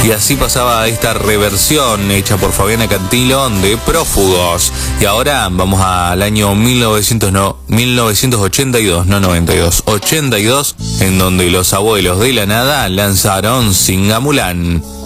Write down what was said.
Y así pasaba esta reversión hecha por Fabiana Cantilo de Prófugos. Y ahora vamos al año 1982, no 92, 82, en donde los Abuelos de la Nada lanzaron Singamulán.